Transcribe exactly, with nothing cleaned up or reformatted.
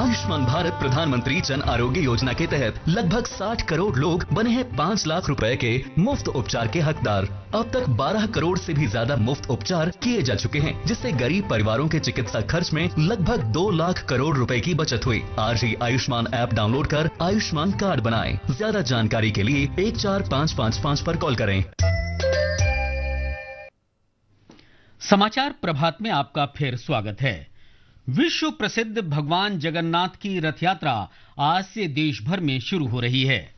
आयुष्मान भारत प्रधानमंत्री जन आरोग्य योजना के तहत लगभग साठ करोड़ लोग बने हैं पाँच लाख रुपए के मुफ्त उपचार के हकदार। अब तक बारह करोड़ से भी ज्यादा मुफ्त उपचार किए जा चुके हैं, जिससे गरीब परिवारों के चिकित्सा खर्च में लगभग दो लाख करोड़ रुपए की बचत हुई। आज ही आयुष्मान ऐप डाउनलोड कर आयुष्मान कार्ड बनाएं। ज्यादा जानकारी के लिए एक चार पाँच पाँच पाँच पर कॉल करें। समाचार प्रभात में आपका फिर स्वागत है। विश्व प्रसिद्ध भगवान जगन्नाथ की रथ यात्रा आज से देश भर में शुरू हो रही है।